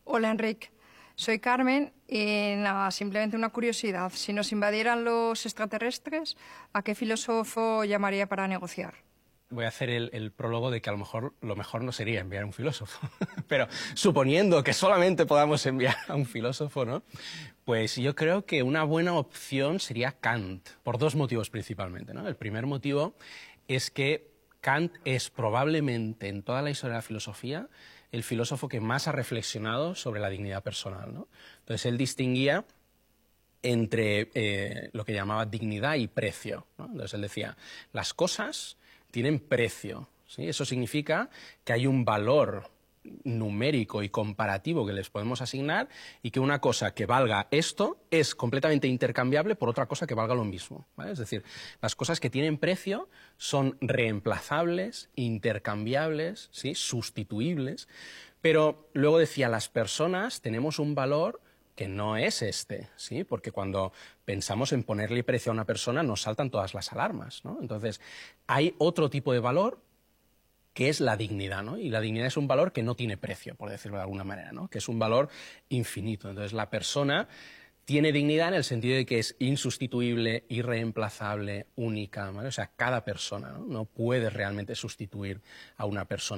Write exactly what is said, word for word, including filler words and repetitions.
Hola, Enrique. Soy Carmen y nada, simplemente una curiosidad. Si nos invadieran los extraterrestres, ¿a qué filósofo llamaría para negociar? Voy a hacer el, el prólogo de que a lo mejor lo mejor no sería enviar a un filósofo. Pero suponiendo que solamente podamos enviar a un filósofo, ¿no? Pues yo creo que una buena opción sería Kant, por dos motivos principalmente, ¿no? El primer motivo es que Kant es probablemente en toda la historia de la filosofía el filósofo que más ha reflexionado sobre la dignidad personal, ¿no? Entonces él distinguía entre eh, lo que llamaba dignidad y precio, ¿no? Entonces él decía, las cosas tienen precio, ¿sí? Eso significa que hay un valor numérico y comparativo que les podemos asignar y que una cosa que valga esto es completamente intercambiable por otra cosa que valga lo mismo, ¿vale? Es decir, las cosas que tienen precio son reemplazables, intercambiables, ¿sí? Sustituibles, pero luego decía, las personas tenemos un valor que no es este, ¿sí? Porque cuando pensamos en ponerle precio a una persona nos saltan todas las alarmas, ¿no? Entonces, hay otro tipo de valor que es la dignidad, ¿no? Y la dignidad es un valor que no tiene precio, por decirlo de alguna manera, ¿no? Que es un valor infinito. Entonces, la persona tiene dignidad en el sentido de que es insustituible, irreemplazable, única, ¿vale? O sea, cada persona, ¿no? No puede realmente sustituir a una persona.